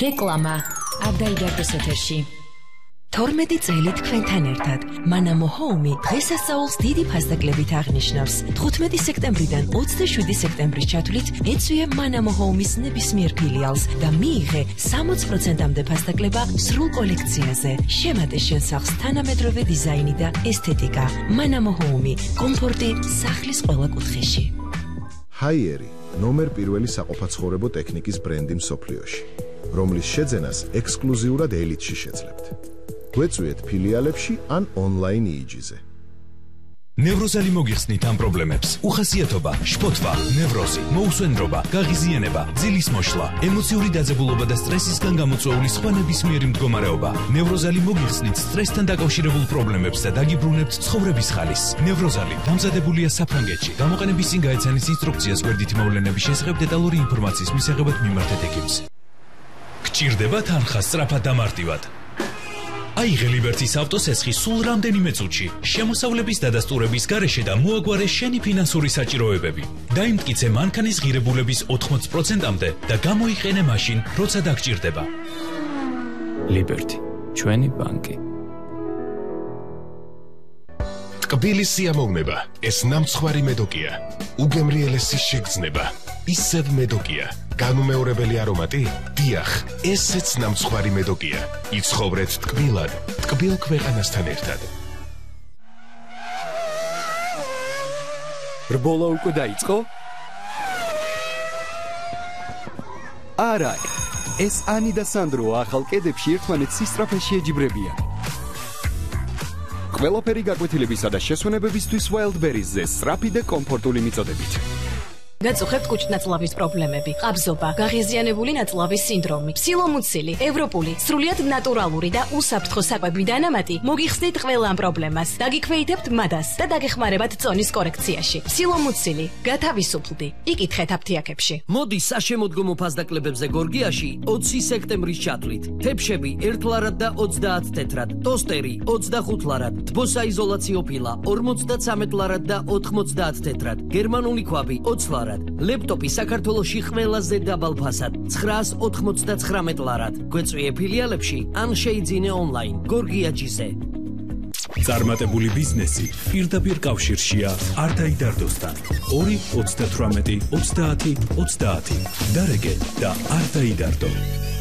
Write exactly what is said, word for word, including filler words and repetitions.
რეკლამა აბდაიდარდოს ეთერში. თორმეტი წელი თქვენთან ერთად. მანამო ჰოუმი დღესასწაულს დიდი ფასდაკლებით აღნიშნავს. თხუთმეტი სექტემბრიდან ოცდაშვიდი სექტემბრის ჩათვლით ეწვიე მანამო ჰოუმის ნებისმიერ ფილიალს და მიიღე სამოცი პროცენტამდე ფასდაკლება სრულ კოლექციაზე. შემატე შენ სახლს თანამედროვე დიზაინი და ესთეტიკა. მანამო ჰოუმი, კომფორტი სახლის ყველა კუთხეში. ჰაიერი ნომერ პირველი საყოფაცხოვრებო ტექნიკის ბრენდი მსოფლიოში, რომლის შეძენას ექსკლუზიურად ელიტში შეძლებთ. გვეწვიეთ ფილიალებში ან ონლაინ იიჯიზე. ნევროზალი მოგიხსნით ამ პრობლემებს. უხასიათობა, შფოთვა, ნევროზი, მოუსვენრობა, გაღიზიანება, ძილის მოშლა, ემოციური დაძაბულობა და სტრესისგან გამოწვეული სხვა ნებისმიერი მდგომარეობა. ნევროზალი მოგიხსნით სტრესთან დაკავშირებულ პრობლემებს და დაგიბრუნებთ ცხოვრების ხალისს. ნევროზალი დამზადებულია საფრანგეთში. გამოყენების წინ გაეცანის ინსტრუქციას გვერდითი მოვლენების შესახებ დეტალური ინფორმაციის მისაღებად მიმართეთ ექიმს. გჭირდება თანხა სწრაფად და მარტივად. აიღე ლიბერტის ავტოსესხი სულ რამდენიმე წუთში, შემოსავლების დადასტურების გარეშე და მოაგვარე შენი ფინანსური საჭიროებები. დაიმტკიცე მანქანის ღირებულების ოთხმოცი პროცენტამდე და გამოიყენე მაშინ, როცა დაგჭირდება. ლიბერტი, ჩვენი ბანკი. ტკბილის სიამოვნება, ეს ნამცხვარი მედოკია. უგემრიელესი შეგრძნება, ისევ მედოკია. განუმეორებელი არომატი? დიახ, ესეც ნამცხვარი მედოკია. იცხოვრეთ ტკბილად, ტკბილ ქვეყანასთან ერთად. რბოლა უკვე დაიწყო? არა, ეს ანი და სანდრო ახალ კედებში ერთმანეთს სისწრაფეში ეჯიბრებიან. ყველაფერი გაკვეთილებისა და შესვენებებისთვის Wildberries-ზე სწრაფი და კომფორტული მიწოდებით. გაწუხებთ კუჭნაწლავის პრობლემები, ყაბზობა, გაღიზიანებული ნაწლავის სინდრომი, სილომუცილი, ევროპული, სრულიად ნატურალური და უსაფრთხო საკვები დანამატი მოგიხსნით ყველა ამ პრობლემას. დაგიქვეითებთ მადას და დაგეხმარებათ წონის კორექციაში. სილომუცილი, გათავისუფლდი. იკითხეთ აფთიაქებში. მოდი საშემოდგომო ფასდაკლებებზე გორგიაში ოცი სექტემბრის ჩათვლით. თეფშები ერთ ლარად და ოცდაათ თეთრად, ტოსტერი ოცდახუთ ლარად, თბოსაიზოლაციო ფილა ორმოცდაცამეტ ლარად და ოთხმოცდაათ თეთრად, გერმანული ქვაბი ოცი ლარად. ლეპტოპი საქართველოში ყველაზე დაბალ ფასად ცხრაას ოთხმოცდაცხრამეტ ლარად. გვეწვიე ფილიალებში ან შეიძინე ონლაინ გორგიაჯიზე. წარმატებული ბიზნესი პირდაპირ კავშირშია არტაიდარდოსთან. ორი ოცდათვრამეტი ოცდაათი ოცდაათი. დარეგე და არტაიდარდო.